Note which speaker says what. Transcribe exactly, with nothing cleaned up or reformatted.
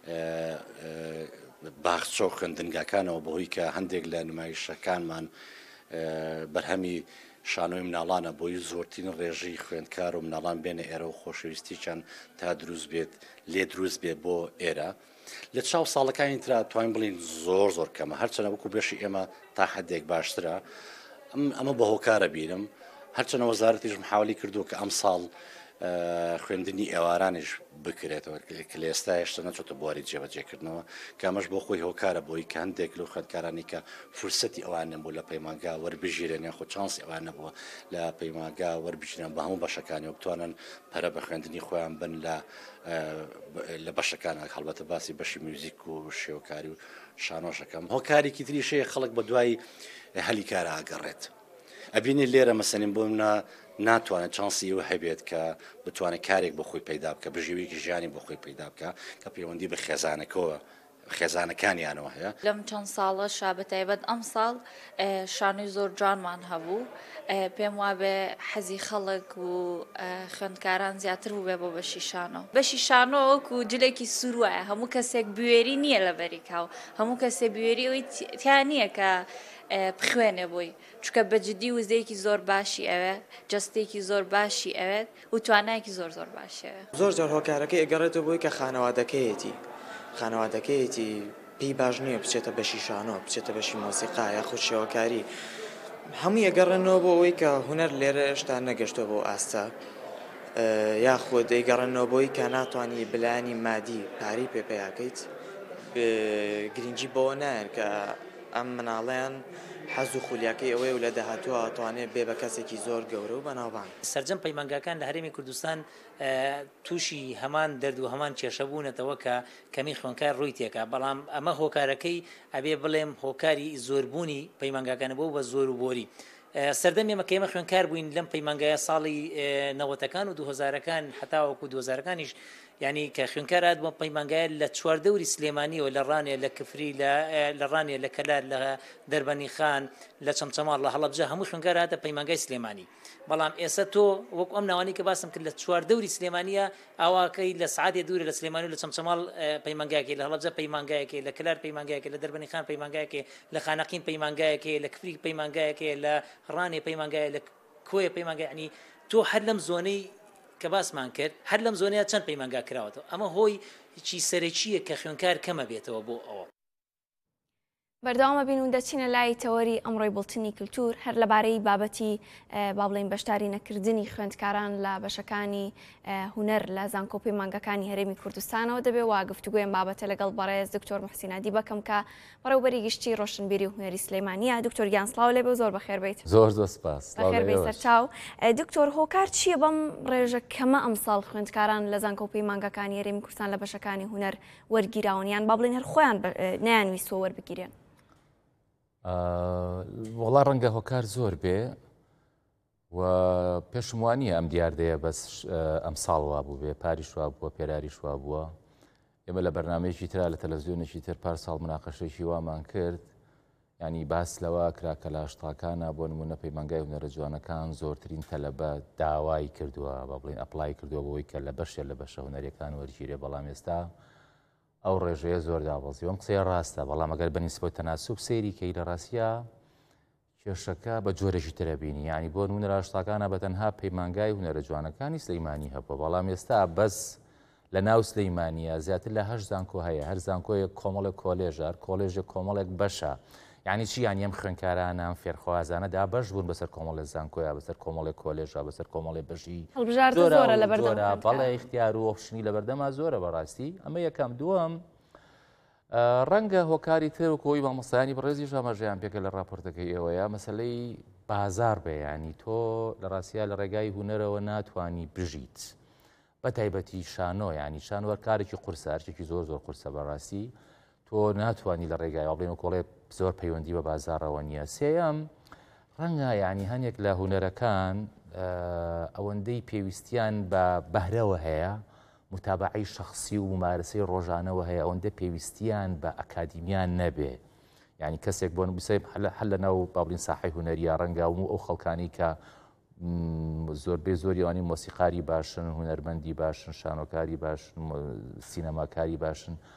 Speaker 1: باخچە و خوێندنگاکانەوە بەهۆی کە هەندێک لە نمایشەکانمان بەرهەمی شانۆی مناڵانە بۆی زۆرترین ڕێژەی خوێندکار و مناڵان بێنە ئێرە و خۆشەویستیچان تا دروست بێت لێ دروست بێت بۆ ئێرە لە چاو ساڵەکانی ترا توانین بڵین زۆر زۆر کەمە هەرچەنە وەکو بێشی ئێمە تا حدێک باشترە ئەمە بە هۆکارە بیرم هەرچەنە وەزارەتیش محاولی کردو کە ئەم ساڵ خوێندنی ئێوارانیش بکرێتەوە کە لە ئێستا هێشتا نەچۆتە بواری جێبەجێکردنەوە کە ئەمەش بۆ خۆی هۆکارە بۆی کە هەندێک لەو خوێندکارانی کە فرسەتی ئەوان نەبوو لە پەیمانگا وەربژیرێنیان خۆ چانسی ئەوان نەبووە لە پەیمانگا وەربژیرێن بە هەموو بەشەکانیەوە بتوانن پەرە بە خوێندنی خۆیان بن لە لە بەشەکانە هەڵبەتە باسی بەشی میوزیک و شێوەکاری و شانۆشەکەم هۆکارێکی تریشەیە خەڵک بە دوای هەلی کارە ئاگەڕێت ئەبینی لێرە مەسەنین بۆ منە ناتوانێت چانسی و هەبێت کە بتوانێت کارێک بۆ خۆی پەیدا بکە بژێوەیەکی ژیانی بۆ خۆی پەیدا بکە کە پەیوەندی بە خێزانەکەوە خێزانەکانیانەوە هەیە
Speaker 2: لەم چەند ساڵە شابەتایبەت ئەم ساڵ شانۆی زۆر جوانمان هەبوو پێم وابێ حەزی خەڵک و خوێندکاران زیاتر بوو بێ بۆ بەشی شانۆ بەشی شانۆ وەکو جلێکی سوروایە هەموو کەسێک بوێری نییە لە بەریکاو هەموو کەسێ بوێری ئەوی تیا نییە کە بخوێنێ بۆی چکە بەجددی وزەیەکی زۆر باشی ئەوێ جستێکی زۆر باشی ئەوێت و توانایەکی زۆر زۆر باشەوە
Speaker 3: زۆر جار هۆکارەکەی ئەگەڕێتەوە بۆی کە خانەوادەکەیەتی خانەوادەکەیەتی پێی باش نییە بچێتە بەشی شانۆ بچێتە بەشی مۆسیقا یاخود شێوەکاری هەمووی ئەگەڕێنەوە بۆ ئەوەی کە هونەر لێرە هێشتا نەگەشتۆ بۆ ئاستا یاخود ئەیگەڕێنەوە بۆی کە ناتوانانی بلانی مادی پارەی پێپەیاکەیت گرنگی بۆ نایەن کە ئەم مناڵیان حەز و خولیاکەی ئەوەی و لە داهاتووە ئەتوانێت بێ بە کەسێکی زۆر گەورە و بەناوبانگ
Speaker 4: سەرجەم پەیمانگاکان لە هەرێمی کوردستان تووشی هەمان دەرد و هەمان کێشەبوونەتەوە کە کەمی خوێنکار ڕووی تێکا بەڵام ئەمە هۆکارەکەی ئەبێ بڵێم هۆکاری زۆربوونی پەیمانگاکانە بۆ بە زۆر و بۆری سەردەمی ئێمە کە ئێمە خوێنکار بووین لەم پەیمانگایە ساڵی نەوەتەکان و دووهەزارەکان هەتاوەکو دووهەزارەکانیش یعنی کە خوێنکارات بۆ پەیمانگایە لە چواردەوری سلێمانیەوە لە ڕانێ لە کفری لە ڕانێ لە کەلار لە دەربەنی خان لە چەمچەماڵ لە هەڵەبجە هەموو خوێنکار هاتە پەیمانگای سلێمانی بەڵام ئێستا تۆ وەکو ئەم ناوانی کە باسم کرد لە چواردەوری سلێمانیە ئاواکەی لە سعاتێ دوورە لە سلێمانی و لە چەمچەماڵ پەیمانگایەکەی لە هەڵەبجە پەیمانگایەکەی لە کەلار پەیمانگایەکەی لە دەربەنی خان پەیمانگایەکەی لە خانەقین پەیمانگایەکەی لە کفری پەیمانگایەکەی لە ڕانێ پەیمانگایە لە کۆیە پەیمانگای عنی تۆ هەر لەم زۆنەی کە باسمان کرد هەر لەم زۆنەیە چەند پەیمانگا کراوەتەوە ئەمە هۆی هیچی سەرەکیە کە خوێنکار کەمە بێتەوە بۆ ئەوە
Speaker 5: بەردەوامە بین و دەچینە لای تەوەری ئەمڕۆی بڵتنی کللتور هەر لەبارەی بابەتی با بڵێن بەشداری نەکردنی خوێندکاران لە بەشەکانی هونەر لە زانکۆ پەیمانگەکانی هەرێمی کوردستانەوە دەبێت وا گفتوگوێن بابەتە لەگەڵ بەڕێز دکتۆر محسین عەدی بەکەم کە بەڕێوەبەری گشتی ڕۆشنبیری و هونەری سلێمانیە دکتۆر گیان سڵاو لێبێ و زۆر بەخێر بیت
Speaker 6: زۆر زۆر سپاس
Speaker 5: بەخێر بیت سەرچاو دکتۆر هۆکار چییە بەم ڕێژە کەمە ئەمساڵ خوێندکاران لە زانکۆ پەیمانگەکانی هەرێمی کوردستان لە بەشەکانی هونەر وەرگیراونیان با بڵێن هەر خۆیان نەیانویستوە وەربگیرێن
Speaker 6: وەڵا ڕەنگە هۆکار زۆر بێ و پێشم وانییە ئەم دیاردەیە بەس ئەم ساڵ وا بوو بێ پاریش وا بووە پێراریش وا بووە ئێمە لە بەرنمەیەکی ترا لە تەلەڤیزیۆنێکی تر پار ساڵ مناقەشەیەکی وامان کرد ینی باس لەوە کرا کە لاشتاکانە بۆ نمونە پەیمانگای هونەرە جوانەکان زۆرترین تەلەبە داوای کردووە با بڵێن ئەپلای کردووە بۆی کە لە بەشێ لە بەشە هونەریەکان وەرگیرێ بەڵام ئێستا ئەو ڕێژەیە زۆر دابەزی ئەم قسەیە ڕاستە بەڵام ئەگەر بەنسبەت تەناسوب سەیری کەی لە ڕاستیە کێشەکە بە جۆرەژی ترەبینی ینی بۆ نمونە لاشتاکانە بە تەنها پەیمانگای هونەرە جوانەکانی سلەیمانی هەبووە بەڵام ئێستا بەس لە ناو سلەیمانیە زیاتر لە هەشت زانکۆ هەیە هەر زانکۆیەک کۆمەڵێک کۆلێژە هەر کۆلێژێک کۆمەڵێک بەشە یعنی چی یانی ئەم خوێندکارانە ئەم فێرخوازانەدا بەش بوون بەسەر کۆمەڵێ زانکۆیە بەسەر کۆمەڵێک کۆلێژە بەسەر کۆمەڵێ بەشی
Speaker 5: زۆرە
Speaker 6: بەڵێ اختیار و ئۆپشنی لە بەردەما زۆرە بەڕاستی ئەمە یەکەم دووەم ڕەنگە هۆکاری تر و کۆی مامۆستایانی بەڕێزی ژامەژەیان پێکە لە راپۆرتەکەی ئێوەیە مەسلەی بازار بێ ینی تۆ لە ڕاستیە لە ڕێگای هونەرەوە ناتوانی بژیت بە تایبەتی شانۆ ینی شانوەر کارێکی قورسە هەرچێکی زۆر زۆر قورسە بەڕاستی تۆ ناتوانی لە ڕێگای بڵێن و کۆڵێ زۆر پەیوەندی بە بازارەوە نییە سێەم ڕەنگە ینی هەنێک لە هونەرەکان ئەوەندەی پێویستیان بە بەهرەوە هەیە متابعی شخصی و ممارسەی ڕۆژانەوە هەیە ئەوەندە پێویستیان بە ئەکادیمیان نەبێ ینی کەسێک بۆ نووسێ هەل لە ناو بابلین ساحی هونەریە ڕەنگە و ئەو خەڵکانی کە زۆربەی زۆریوانی مۆسیقاری باشن هونەرمەندی باشن شانۆکاری باشن سینەماکاری باشن